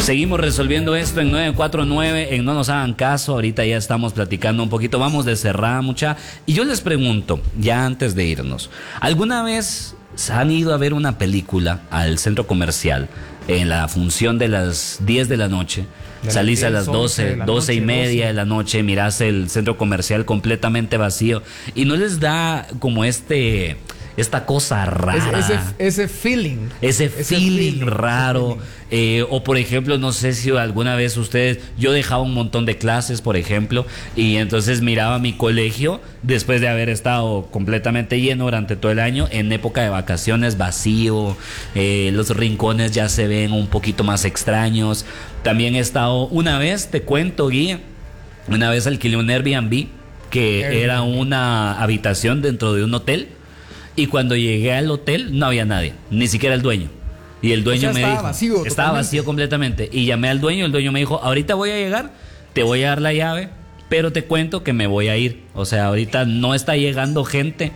Seguimos resolviendo esto en 949, en No Nos Hagan Caso. Ahorita ya estamos platicando un poquito, vamos de cerrada, mucha. Y yo les pregunto, ya antes de irnos, ¿alguna vez han ido a ver una película al centro comercial en la función de las 10 de la noche? Salís a las 12 y media de la noche, mirás el centro comercial completamente vacío y no les da como esta cosa rara, ese feeling raro. O por ejemplo, no sé si alguna vez ustedes, yo dejaba un montón de clases, por ejemplo, y entonces miraba mi colegio después de haber estado completamente lleno durante todo el año, en época de vacaciones vacío, los rincones ya se ven un poquito más extraños. También he estado, una vez, te cuento, Gui, una vez alquilé un Airbnb que era una habitación dentro de un hotel. Y cuando llegué al hotel no había nadie, ni siquiera el dueño. Y el dueño me dijo, estaba vacío completamente. Y llamé al dueño, el dueño me dijo, ahorita voy a llegar, te voy a dar la llave, pero te cuento que me voy a ir. O sea, ahorita no está llegando gente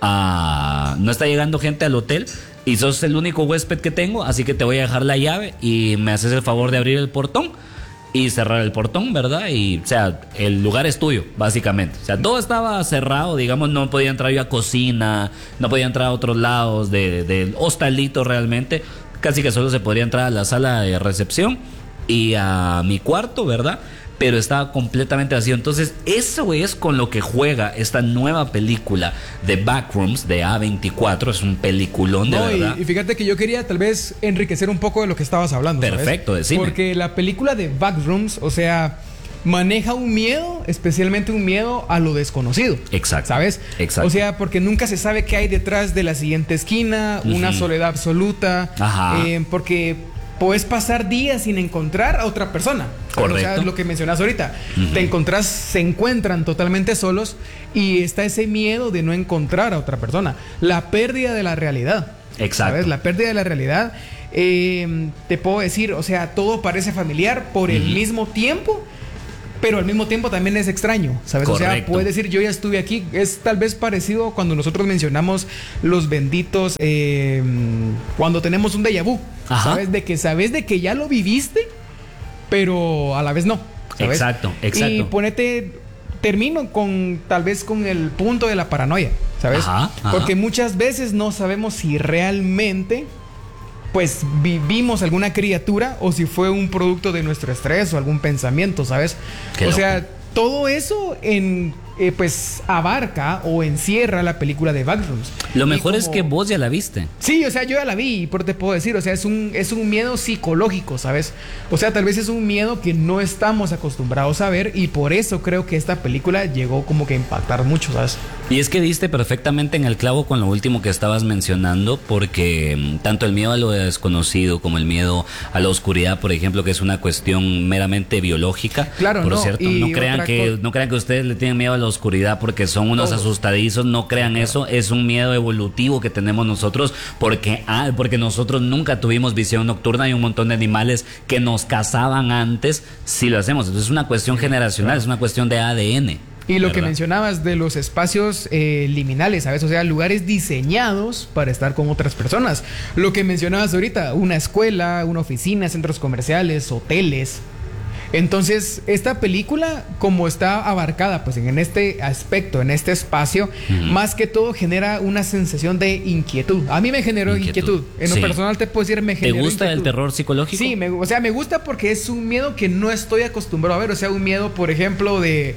al hotel y sos el único huésped que tengo, así que te voy a dejar la llave y me haces el favor de abrir el portón y cerrar el portón, ¿verdad? Y, o sea, el lugar es tuyo, básicamente. O sea, todo estaba cerrado, digamos, no podía entrar yo a cocina, no podía entrar a otros lados del hostalito realmente. Casi que solo se podría entrar a la sala de recepción y a mi cuarto, ¿verdad? Pero estaba completamente vacío. Entonces, eso es con lo que juega esta nueva película de Backrooms de A24. Es un peliculón de verdad. Y fíjate que yo quería tal vez enriquecer un poco de lo que estabas hablando. Perfecto, ¿sabes? decime. Porque la película de Backrooms, o sea, maneja un miedo, especialmente un miedo a lo desconocido. Exacto. ¿Sabes? Exacto. O sea, porque nunca se sabe qué hay detrás de la siguiente esquina, una soledad absoluta. Ajá. Porque puedes pasar días sin encontrar a otra persona. Correcto. O sea, lo que mencionas ahorita. Se encuentran totalmente solos y está ese miedo de no encontrar a otra persona. La pérdida de la realidad. Exacto. ¿Sabes? La pérdida de la realidad. Te puedo decir, o sea, todo parece familiar por el mismo tiempo, pero al mismo tiempo también es extraño, ¿sabes? Correcto. O sea, puedes decir, yo ya estuve aquí. Es tal vez parecido cuando nosotros mencionamos los benditos, cuando tenemos un déjà vu. Ajá. Sabes de que ya lo viviste, pero a la vez no, ¿sabes? Exacto. Y termino tal vez con el punto de la paranoia, ¿sabes? Ajá. Porque muchas veces no sabemos si realmente pues vivimos alguna criatura o si fue un producto de nuestro estrés o algún pensamiento, ¿sabes? Qué loco. sea, todo eso pues abarca o encierra la película de Backrooms. Lo mejor es que vos ya la viste. Sí, o sea, yo ya la vi, pero te puedo decir, o sea, es un miedo psicológico, ¿sabes? O sea, tal vez es un miedo que no estamos acostumbrados a ver y por eso creo que esta película llegó como que a impactar mucho, ¿sabes? Y es que diste perfectamente en el clavo con lo último que estabas mencionando, porque tanto el miedo a lo desconocido como el miedo a la oscuridad, por ejemplo, que es una cuestión meramente biológica. Claro, por no, cierto, y no crean que ustedes le tienen miedo a la oscuridad porque son unos asustadizos, no crean eso, es un miedo evolutivo que tenemos nosotros porque nosotros nunca tuvimos visión nocturna y un montón de animales que nos cazaban antes si lo hacemos. Entonces es una cuestión generacional, es una cuestión de ADN. Y lo que mencionabas de los espacios liminales, ¿sabes? O sea, lugares diseñados para estar con otras personas. Lo que mencionabas ahorita, una escuela, una oficina, centros comerciales, hoteles. Entonces, esta película, como está abarcada pues en este aspecto, en este espacio, más que todo genera una sensación de inquietud. A mí me generó inquietud. En lo personal te puedo decir, me generó ¿Te gusta inquietud. el terror psicológico? Sí, me gusta porque es un miedo que no estoy acostumbrado a ver. O sea, un miedo, por ejemplo, de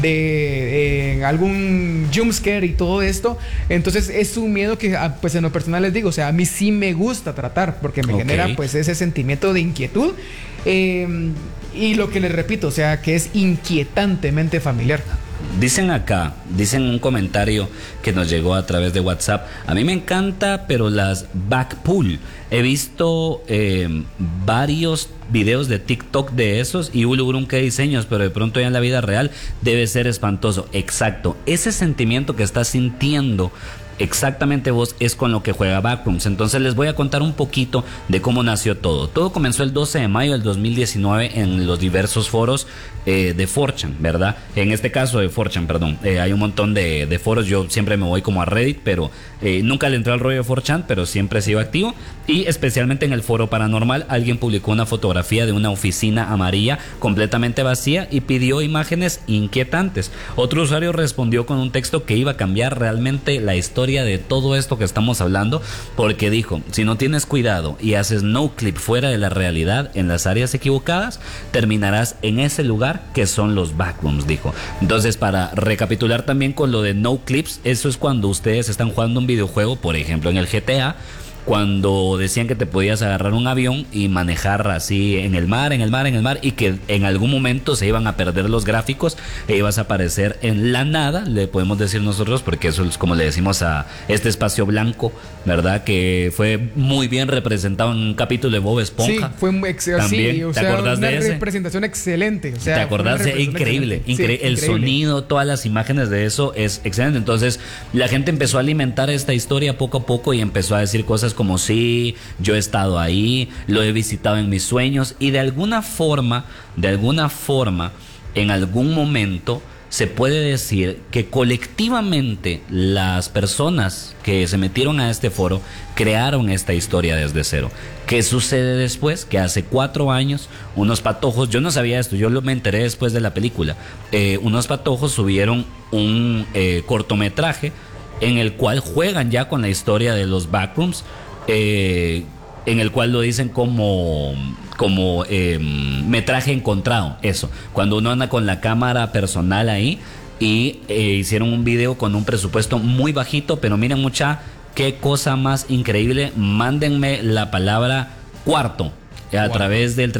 algún jumpscare y todo esto. Entonces, es un miedo que, pues en lo personal les digo, o sea, a mí sí me gusta tratar porque me genera pues ese sentimiento de inquietud. Y lo que les repito, o sea, que es inquietantemente familiar. Dicen un comentario que nos llegó a través de WhatsApp. A mí me encanta, pero las backpool. He visto varios videos de TikTok de esos y qué diseños, pero de pronto ya en la vida real debe ser espantoso. Exacto, ese sentimiento que estás sintiendo exactamente vos es con lo que juega Backrooms. Entonces les voy a contar un poquito de cómo nació todo. Todo comenzó el 12 de mayo del 2019 en los diversos foros de 4chan, ¿verdad? En este caso de 4chan, perdón. Hay un montón de foros. Yo siempre me voy como a Reddit, pero nunca le entré al rollo de 4chan, pero siempre he sido activo. Y especialmente en el foro paranormal, alguien publicó una fotografía de una oficina amarilla completamente vacía y pidió imágenes inquietantes. Otro usuario respondió con un texto que iba a cambiar realmente la historia de todo esto que estamos hablando, porque dijo: si no tienes cuidado y haces no clip fuera de la realidad en las áreas equivocadas, terminarás en ese lugar que son los backrooms, dijo. Entonces, para recapitular también con lo de no clips, eso es cuando ustedes están jugando un videojuego, por ejemplo en el GTA, cuando decían que te podías agarrar un avión y manejar así en el mar, y que en algún momento se iban a perder los gráficos e ibas a aparecer en la nada, le podemos decir nosotros, porque eso es como le decimos a este espacio blanco, ¿verdad? Que fue muy bien representado en un capítulo de Bob Esponja. Sí, fue muy excelente. Sí, o ¿te sea, acordás de ese? Representación excelente. O sea, ¿te acordás? Increíble, sí, el increíble. sonido, todas las imágenes de eso es excelente. Entonces la gente empezó a alimentar esta historia poco a poco y empezó a decir cosas como: sí, yo he estado ahí, lo he visitado en mis sueños, y de alguna forma, en algún momento se puede decir que colectivamente las personas que se metieron a este foro crearon esta historia desde cero. ¿Qué sucede después? Que hace 4 años unos patojos, yo no sabía esto, yo me enteré después de la película, unos patojos subieron un cortometraje en el cual juegan ya con la historia de los backrooms, en el cual lo dicen como metraje encontrado. Eso, cuando uno anda con la cámara personal ahí, y hicieron un video con un presupuesto muy bajito, pero miren mucha, qué cosa más increíble. Mándenme la palabra cuarto a través del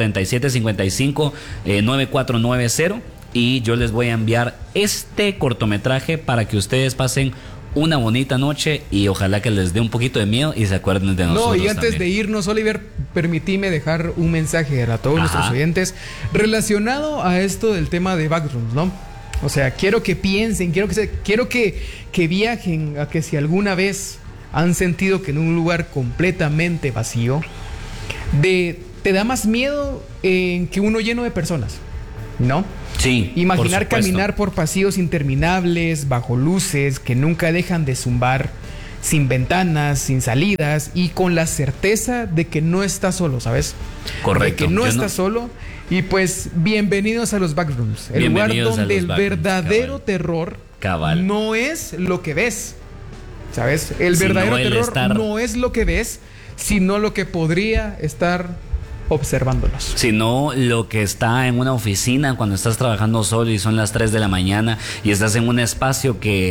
3755-9490 y yo les voy a enviar este cortometraje para que ustedes pasen una bonita noche y ojalá que les dé un poquito de miedo y se acuerden de nosotros. No, y antes también de irnos, Oliver, permitime dejar un mensaje a todos nuestros oyentes relacionado a esto del tema de backrooms, ¿no? O sea, quiero que piensen, quiero que viajen a que si alguna vez han sentido que en un lugar completamente vacío, te da más miedo que uno lleno de personas, ¿no? Sí, imaginar por caminar por pasillos interminables, bajo luces que nunca dejan de zumbar, sin ventanas, sin salidas y con la certeza de que no estás solo, ¿sabes? Correcto. De que no estás solo. Y pues, bienvenidos a los backrooms, el lugar donde el verdadero terror no es lo que ves, ¿sabes? El verdadero terror no es lo que ves, sino lo que podría estar observándonos. Sino lo que está en una oficina cuando estás trabajando solo y son las 3 de la mañana y estás en un espacio que